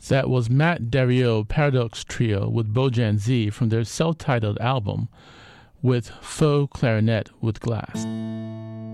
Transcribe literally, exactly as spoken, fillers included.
That was Matt Darrieux Paradox Trio with Bojan Z from their self-titled album with Faux Clarinet with Glass.